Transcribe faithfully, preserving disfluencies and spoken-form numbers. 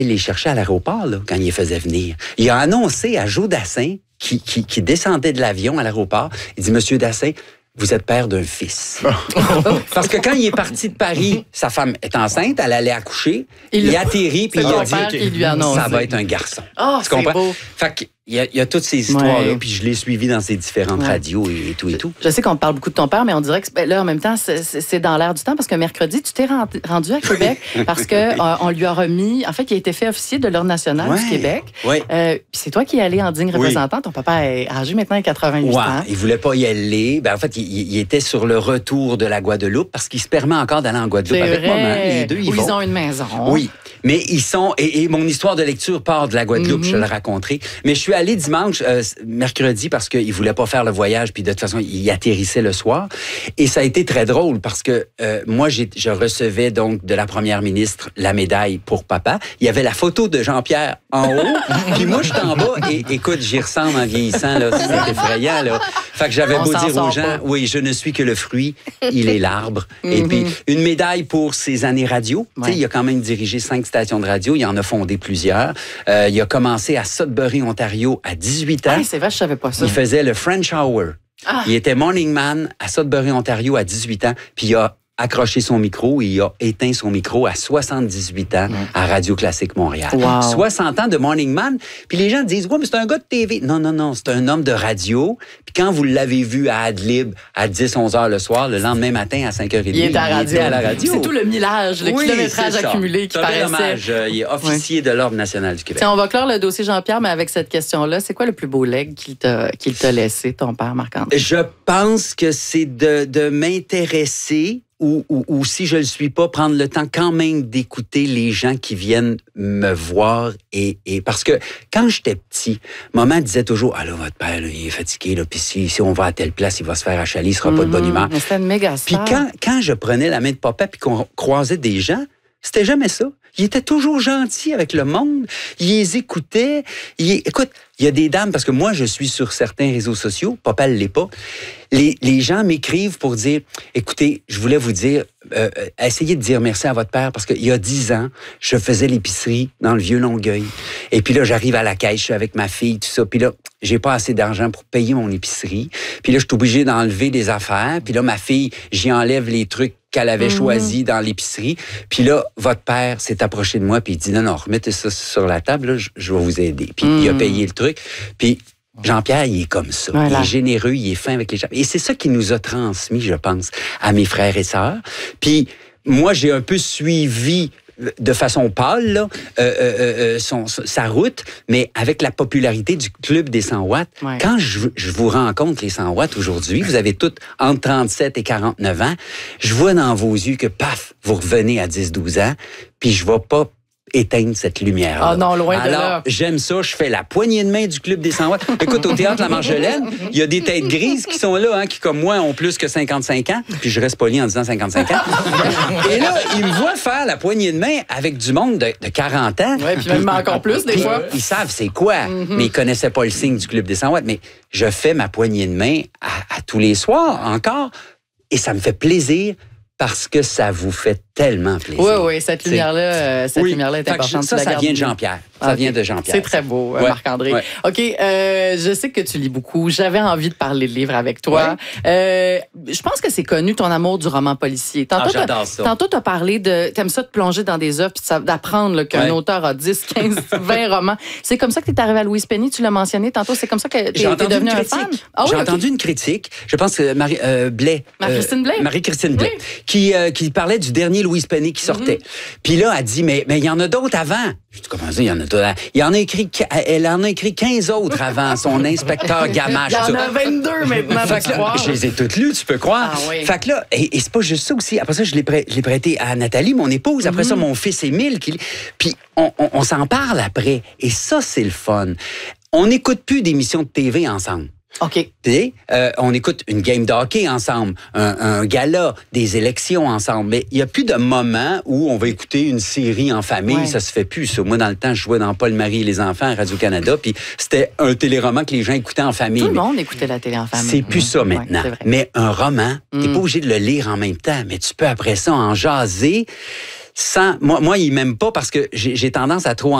Il les cherchait à l'aéroport là, quand il les faisait venir. Il a annoncé à Joe Dassin, qui, qui, qui descendait de l'avion à l'aéroport, il dit « Monsieur Dassin, vous êtes père d'un fils. » Parce que quand il est parti de Paris, sa femme est enceinte, elle allait accoucher, il, il atterrit, puis il a dit qui lui annonce. Ça va être un garçon. Oh, tu comprends? Beau. Fait que, il y, a, il y a toutes ces histoires-là, ouais. puis je l'ai suivi dans ces différentes ouais. radios et, et tout et tout. Je sais qu'on parle beaucoup de ton père, mais on dirait que ben là, en même temps, c'est, c'est dans l'air du temps, parce que mercredi, tu t'es rendu à Québec parce qu'on euh, lui a remis... En fait, il a été fait officier de l'Ordre national ouais. du Québec. Ouais. Euh, puis c'est toi qui es allé en digne représentant. Oui. Ton papa est âgé maintenant, à quatre-vingt-huit ouais. ans. Il voulait pas y aller. Ben, en fait, il, il était sur le retour de la Guadeloupe parce qu'il se permet encore d'aller en Guadeloupe c'est avec vrai. maman. Les deux, ils Où vont. Ils ont une maison. Oui. Mais ils sont... Et, et mon histoire de lecture part de la Guadeloupe, mm-hmm. je le raconterai. Mais je suis allé dimanche, euh, mercredi, parce qu'il voulait pas faire le voyage, puis de toute façon, il atterrissait le soir. Et ça a été très drôle, parce que euh, moi, j'ai, je recevais donc de la première ministre la médaille pour papa. Il y avait la photo de Jean-Pierre en haut, puis moi, je suis en bas, et écoute, j'y ressemble en vieillissant, là. C'est effrayant, là. Fait que j'avais On beau dire aux gens, pas. oui, je ne suis que le fruit, il est l'arbre. Mm-hmm. Et puis, une médaille pour ses années radio. Ouais. Tu sais, il a quand même dirigé cinq stations de radio, il en a fondé plusieurs. Euh, il a commencé à Sudbury, Ontario, à dix-huit ans. Ah, c'est vrai, je savais pas ça. Il faisait le French Hour. Ah. Il était morning man à Sudbury, Ontario, à dix-huit ans, puis il a accroché son micro et il a éteint son micro à soixante-dix-huit ans mmh. à Radio Classique Montréal. Wow. soixante ans de morning man. Puis les gens disent, ouais, mais c'est un gars de T V. Non, non, non, c'est un homme de radio. Puis quand vous l'avez vu à Adlib à dix, onze heures le soir, le lendemain matin à cinq heures trente, il, est à il radio. était à la radio. C'est tout le millage, le oui, kilométrage accumulé qui paraissait. Dommage. Euh, il est officier oui. de l'Ordre national du Québec. Tiens, on va clore le dossier Jean-Pierre, mais avec cette question-là, c'est quoi le plus beau legs qu'il t'a, qu'il t'a laissé, ton père, Marc-André? Je pense que c'est de, de m'intéresser Ou, ou, ou si je le suis pas, prendre le temps quand même d'écouter les gens qui viennent me voir. Et, et parce que quand j'étais petit, maman disait toujours, ah là, votre père, là, il est fatigué, là, puis si, si on va à telle place, il va se faire achaler, il sera mm-hmm. pas de bonne humeur. Mais c'était une méga Puis quand, quand je prenais la main de papa puis qu'on croisait des gens, c'était jamais ça. Il était toujours gentil avec le monde. Il les écoutait. Il, écoute, il y a des dames, parce que moi, je suis sur certains réseaux sociaux, papa ne l'est pas. Les, les gens m'écrivent pour dire, écoutez, je voulais vous dire, euh, essayez de dire merci à votre père, parce qu'il y a dix ans, je faisais l'épicerie dans le Vieux-Longueuil. Et puis là, j'arrive à la caisse, je suis avec ma fille, tout ça. Puis là, j'ai pas assez d'argent pour payer mon épicerie. Puis là, je suis obligé d'enlever des affaires. Puis là, ma fille, j'y enlève les trucs qu'elle avait mm-hmm. choisi dans l'épicerie. Puis là, votre père s'est approché de moi puis il dit, non, non, remettez ça sur la table, là, je, je vais vous aider. Puis mm. il a payé le truc. Puis Jean-Pierre, il est comme ça. Voilà. Il est généreux, il est fin avec les gens. Et c'est ça qui nous a transmis, je pense, à mes frères et sœurs. Puis moi, j'ai un peu suivi de façon pâle, là, euh, euh, son, sa route, mais avec la popularité du Club des cent watts, ouais. quand je, je vous rencontre les cent watts aujourd'hui, vous avez toutes entre trente-sept et quarante-neuf ans, je vois dans vos yeux que, paf, vous revenez à dix douze ans, puis je ne vais pas éteindre cette lumière. Ah non, loin Alors, de là. J'aime ça, je fais la poignée de main du Club des cent watts. Écoute, au Théâtre La Marjolaine, il y a des têtes grises qui sont là, hein, qui, comme moi, ont plus que cinquante-cinq ans. Puis je reste poli en disant cinquante-cinq ans. Et là, ils me voient faire la poignée de main avec du monde de, de quarante ans. Oui, puis même encore plus, des puis, fois. Ils savent c'est quoi, mm-hmm. mais ils connaissaient pas le signe du Club des cent watts. Mais je fais ma poignée de main à, à tous les soirs, encore, et ça me fait plaisir parce que ça vous fait tellement plaisir. Oui, oui, cette lumière-là, euh, cette oui. lumière-là est importante. Ça, ça vient de Jean-Pierre. Ça okay. vient de Jean-Pierre. C'est très beau, ouais. Marc-André. Ouais. OK, euh, je sais que tu lis beaucoup. J'avais envie de parler de livres avec toi. Ouais. Euh, je pense que c'est connu, ton amour du roman policier. Tantôt, ah, j'adore ça. Tantôt, tu as parlé de... T'aimes ça de plonger dans des œuvres puis d'apprendre là, qu'un ouais. auteur a dix, quinze, vingt romans. C'est comme ça que tu es arrivé à Louise Penny, tu l'as mentionné tantôt. C'est comme ça que tu es devenu un fan? Ah, oui, J'ai okay. entendu une critique. Je pense que Marie euh, Blais... Marie-Christine Blais? Euh, Marie-Christine Blais. Oui. Qui, euh, qui parlait du dernier Louise Penny qui sortait. Mm-hmm. Puis là, elle dit, mais il y en a d'autres avant. Je dis, comment ça, il y en a d'autres? Il en a écrit, elle en a écrit quinze autres avant, son inspecteur Gamache. Il y en a vingt-deux maintenant, fait que là, je les ai toutes lues, tu peux croire. Ah, oui. Fait que là, et, et c'est pas juste ça aussi. Après ça, je l'ai, prêt, je l'ai prêté à Nathalie, mon épouse. Après mm-hmm. ça, mon fils Émile. Qui... Puis on, on, on s'en parle après. Et ça, c'est le fun. On n'écoute plus d'émissions de T V ensemble. OK. Puis, euh, on écoute une game de hockey ensemble, un, un gala, des élections ensemble. Mais il n'y a plus de moment où on va écouter une série en famille. Ouais. Ça se fait plus, ça. Moi, dans le temps, je jouais dans Paul-Marie et les enfants à Radio-Canada, puis c'était un téléroman que les gens écoutaient en famille. Tout le monde écoutait la télé en famille. C'est plus ça maintenant. Ouais, mais un roman, mm. t'es pas obligé de le lire en même temps, mais tu peux après ça en jaser. sans... Moi, moi il m'aime pas parce que j'ai, j'ai tendance à trop